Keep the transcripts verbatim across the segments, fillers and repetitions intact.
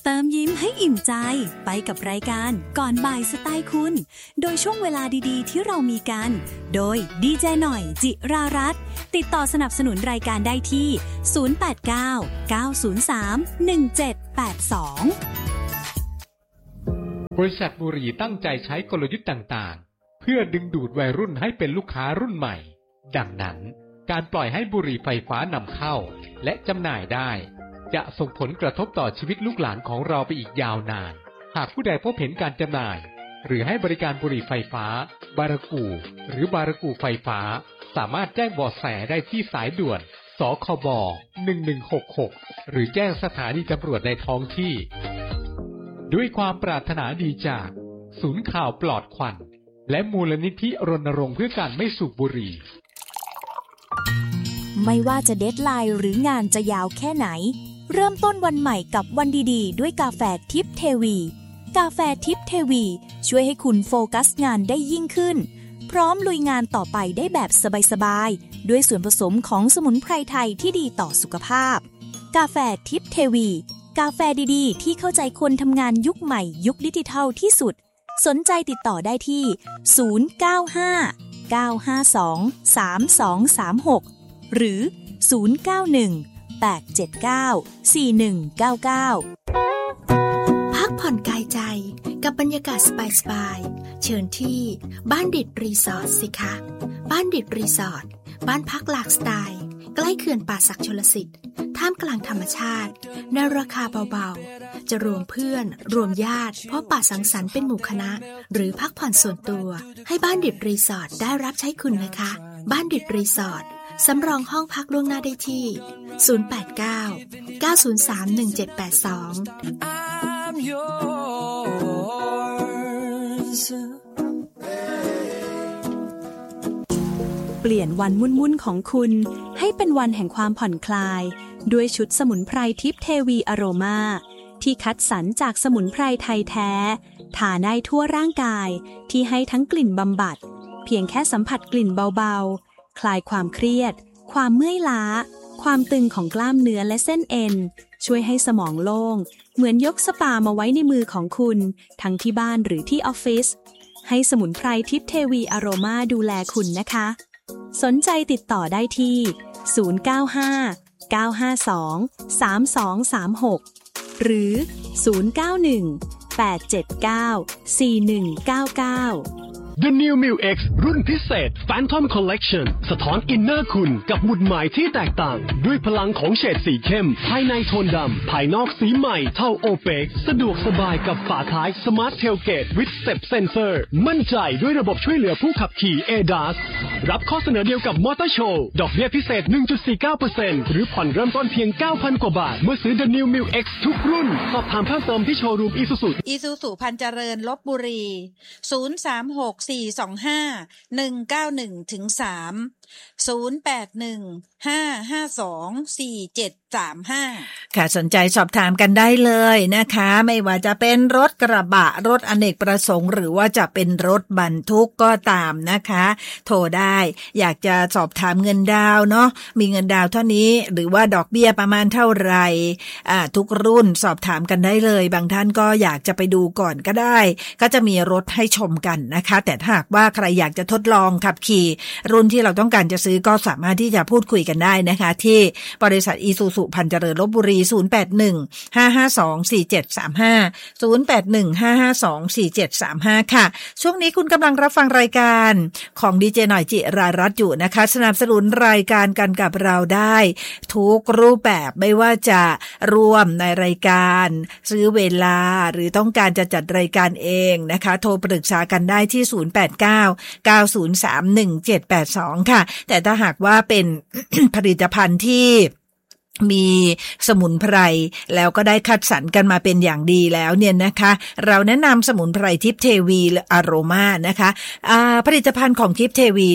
เติมยิ้มให้อิ่มใจไปกับรายการก่อนบ่ายสไตล์คุณโดยช่วงเวลาดีๆที่เรามีกันโดยดีเจหน่อยจิรารัตน์ติดต่อสนับสนุนรายการได้ที่ศูนย์ แปด เก้า เก้า ศูนย์ สาม หนึ่ง เจ็ด แปด สองบริษัทบุหรี่ตั้งใจใช้กลยุทธ์ต่างๆเพื่อดึงดูดวัยรุ่นให้เป็นลูกค้ารุ่นใหม่ดังนั้นการปล่อยให้บุหรี่ไฟฟ้านำเข้าและจำหน่ายได้จะส่งผลกระทบต่อชีวิตลูกหลานของเราไปอีกยาวนานหากผู้ใดพบเห็นการจำหน่ายหรือให้บริการบุหรี่ไฟฟ้าบารากูหรือบารากูไฟฟ้าสามารถแจ้งเบาะแสได้ที่สายด่วนสคบหนึ่งหนึ่งหกหกหรือแจ้งสถานีตำรวจในท้องที่ด้วยความปรารถนาดีจากศูนย์ข่าวปลอดควันและมูลนิธิรณรงค์เพื่อการไม่สูบบุหรี่ไม่ว่าจะเดดไลน์หรืองานจะยาวแค่ไหนเริ่มต้นวันใหม่กับวันดีๆด้วยกาแฟทิพย์เทวีกาแฟทิพย์เทวีช่วยให้คุณโฟกัสงานได้ยิ่งขึ้นพร้อมลุยงานต่อไปได้แบบสบายๆด้วยส่วนผสมของสมุนไพรไทยที่ดีต่อสุขภาพกาแฟทิพย์เทวีกาแฟดีๆที่เข้าใจคนทำงานยุคใหม่ยุคดิจิทัลที่สุดสนใจติดต่อได้ที่ศูนย์ เก้า ห้า เก้า ห้า สอง สาม สอง สาม หกหรือศูนย์ เก้า หนึ่ง แปด เจ็ด เก้า สี่ หนึ่ง เก้า เก้าพักผ่อนกายใจกับบรรยากาศสบายๆเชิญที่บ้านดิดรีสอร์ทสิคะบ้านดิดรีสอร์ทบ้านพักหลากสไตล์ใกล้เขื่อนป่าสักชลสิทธิ์ท่ามกลางธรรมชาติในราคาเบาๆจะรวมเพื่อนรวมญาติพบปะสังสรรค์เป็นหมู่คณะหรือพักผ่อนส่วนตัวให้บ้านดิดรีสอร์ทได้รับใช้คุณนะคะบ้านดิดรีสอร์ทสำรองห้องพักล่วงหน้าได้ที่ศูนย์ แปด เก้า เก้า ศูนย์ สาม หนึ่ง เจ็ด แปด สอง I'm yours เปลี่ยนวันวุ่นๆของคุณให้เป็นวันแห่งความผ่อนคลายด้วยชุดสมุนไพรทิพย์เทวีอโรมาที่คัดสรรจากสมุนไพรไทยแท้ทาได้ทั่วร่างกายที่ให้ทั้งกลิ่นบำบัดเพียงแค่สัมผัสกลิ่นเบาๆคลายความเครียดความเมื่อยล้าความตึงของกล้ามเนื้อและเส้นเอ็นช่วยให้สมองโล่งเหมือนยกสปามาไว้ในมือของคุณทั้งที่บ้านหรือที่ออฟฟิศให้สมุนไพรทิพย์เทวีอโรมาดูแลคุณนะคะสนใจติดต่อได้ที่ศูนย์ เก้า ห้า เก้า ห้า สอง สาม สอง สาม หกหรือศูนย์ เก้า หนึ่ง แปด เจ็ด เก้า สี่ หนึ่ง เก้า เก้า The New Miu X รุ่นพิเศษ Phantom Collection สะท้อนอินเนอร์คุณกับหมุดหมายที่แตกต่างด้วยพลังของเฉดสีเข้มภายในโทนดำภายนอกสีใหม่เท่าโอเปกสะดวกสบายกับฝาท้าย Smart Tailgate with Step Sensor มั่นใจด้วยระบบช่วยเหลือผู้ขับขี่ เอ ดี เอส รับข้อเสนอเดียวกับมอเตอร์โชว์ดอกเบี้ยพิเศษ หนึ่งจุดสี่เก้าเปอร์เซ็นต์ หรือผ่อนเริ่มต้นเพียง เก้าพัน กว่าบาทเมื่อซื้อ The New Miu X ทุกรุ่นสอบถามเพิ่มเติมที่โชว์รูม Isuzu Isuzu พันเจริญลพบุรีศูนย์ สาม หก สี่ สอง ห้า หนึ่ง เก้า หนึ่ง ถึง สาม ศูนย์ แปด หนึ่ง ห้า ห้า สอง สี่ เจ็ด สาม ห้าค่ะสนใจสอบถามกันได้เลยนะคะไม่ว่าจะเป็นรถกระบะรถอเนกประสงค์หรือว่าจะเป็นรถบรรทุกก็ตามนะคะโทรได้อยากจะสอบถามเงินดาวเนาะมีเงินดาวเท่านี้หรือว่าดอกเบี้ยประมาณเท่าไหร่อ่าทุกรุ่นสอบถามกันได้เลยบางท่านก็อยากจะไปดูก่อนก็ได้ก็จะมีรถให้ชมกันนะคะแต่ถ้าหากว่าใครอยากจะทดลองขับขี่รุ่นที่เราต้องการจะซื้อก็สามารถที่จะพูดคุยกันได้นะคะที่บริษัท Isuzu พันเจริญลพบุรีศูนย์ แปด หนึ่ง ห้า ห้า สอง สี่ เจ็ด สาม ห้า ศูนย์ แปด หนึ่ง ห้า ห้า สอง สี่ เจ็ด สาม ห้าค่ะช่วงนี้คุณกำลังรับฟังรายการของดีเจหน่อยจิรารัตน์อยู่นะคะสนับสนุนรายการกันกับเราได้ทุกรูปแบบไม่ว่าจะร่วมในรายการซื้อเวลาหรือต้องการจะจัดรายการเองนะคะโทรปรึกษากันได้ที่ศูนย์ แปด เก้า เก้า ศูนย์ สาม หนึ่ง เจ็ด แปด สองค่ะแต่ถ้าหากว่าเป็น ผลิตภัณฑ์ที่มีสมุนไพรแล้วก็ได้คัดสรรกันมาเป็นอย่างดีแล้วเนี่ยนะคะเราแนะนำสมุนไพรทิพย์เทวีอโรมานะคะอ่าผลิตภัณฑ์ของทิพย์เทวีเนี่ย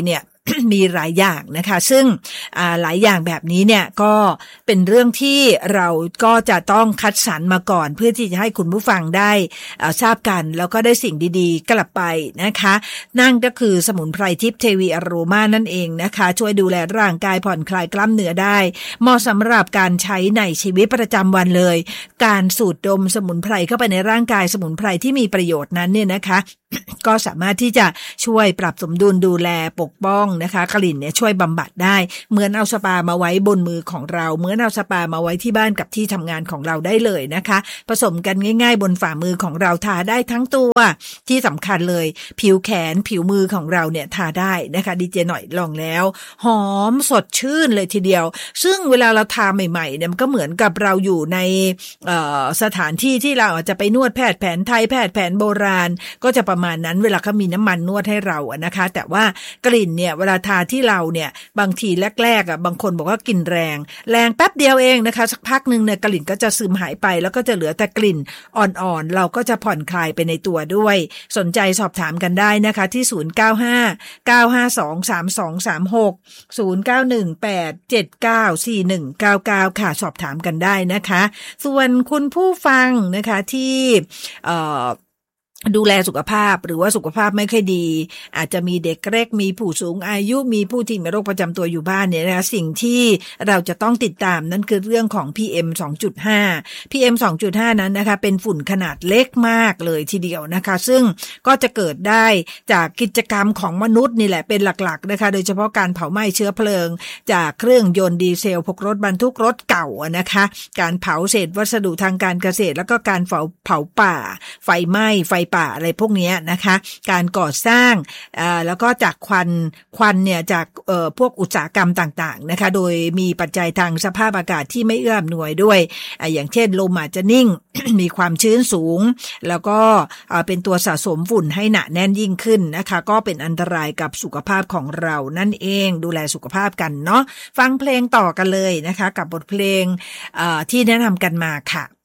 มีหลายอย่างนะคะซึ่งหลายอย่างแบบนี้เนี่ยก็เป็นเรื่องที่เราก็จะต้องคัดสรรมาก่อนเพื่อที่จะให้คุณผู้ฟังได้ทราบกันแล้วก็ได้สิ่งดีๆกลับไปนะคะนั่นก็คือสมุนไพรทิพย์เทวีอโรมานั่นเองนะคะช่วยดูแลร่างกายผ่อนคลายกล้ามเนื้อได้เหมาะสำหรับการใช้ในชีวิตประจำวันเลยการสูดดมสมุนไพรเข้าไปในร่างกายสมุนไพรที่มีประโยชน์นั้นเนี่ยนะคะก็สามารถที่จะช่วยปรับสมดุลดูแลปกป้องนะคะกลิ่นเนี่ยช่วยบำบัดได้เหมือนเอาสปามาไว้บนมือของเราเหมือนเอาสปามาไว้ที่บ้านกับที่ทำงานของเราได้เลยนะคะผสมกันง่ายๆบนฝ่ามือของเราทาได้ทั้งตัวที่สำคัญเลยผิวแขนผิวมือของเราเนี่ยทาได้นะคะดีเจหน่อยลองแล้วหอมสดชื่นเลยทีเดียวซึ่งเวลาเราทาใหม่ๆเนี่ยมันก็เหมือนกับเราอยู่ในสถานที่ที่เราอาจจะไปนวดแพทย์แผนไทยแพทย์แผนโบราณก็จะประมาณนั้นเวลาเขามีน้ำมันนวดให้เราอะนะคะแต่ว่ากลิ่นเนี่ยเวลาทาที่เราเนี่ยบางทีแรกๆอ่ะบางคนบอกว่ากลิ่นแรงแรงแป๊บเดียวเองนะคะสักพักนึงเนี่ยกลิ่นก็จะซึมหายไปแล้วก็จะเหลือแต่กลิ่นอ่อนๆเราก็จะผ่อนคลายไปในตัวด้วยสนใจสอบถามกันได้นะคะที่ศูนย์ เก้า ห้า เก้า ห้า สอง สาม สอง สาม หก ศูนย์ เก้า หนึ่ง แปด เจ็ด เก้า สี่ หนึ่ง เก้า เก้าค่ะสอบถามกันได้นะคะส่วนคุณผู้ฟังนะคะที่เอ่อดูแลสุขภาพหรือว่าสุขภาพไม่ค่อยดีอาจจะมีเด็กเล็กมีผู้สูงอายุมีผู้ที่มีโรคประจำตัวอยู่บ้านเนี่ยนะคะสิ่งที่เราจะต้องติดตามนั่นคือเรื่องของ พี เอ็ม สองจุดห้า พี เอ็ม สองจุดห้า นั้นนะคะเป็นฝุ่นขนาดเล็กมากเลยทีเดียวนะคะซึ่งก็จะเกิดได้จากกิจกรรมของมนุษย์นี่แหละเป็นหลักๆนะคะโดยเฉพาะการเผาไหม้เชื้อเพลิงจากเครื่องยนต์ดีเซลพวกรถบรรทุกรถเก่านะคะการเผาเศษวัสดุทางการเกษตรแล้วก็การเผาเผาป่าไฟไหม้ไฟป่าอะไรพวกนี้นะคะการก่อสร้างแล้วก็จากควันควันเนี่ยจากพวกอุตสาหกรรมต่างๆนะคะโดยมีปัจจัยทางสภาพอากาศที่ไม่เอื้ออำนวยด้วยอย่างเช่นลมอาจจะนิ่ง มีความชื้นสูงแล้วก็เป็นตัวสะสมฝุ่นให้หนาแน่นยิ่งขึ้นนะคะก็เป็นอันตรายกับสุขภาพของเรานั่นเองดูแลสุขภาพกันเนาะฟังเพลงต่อกันเลยนะคะกับบทเพลงที่แนะนำกันมาค่ะ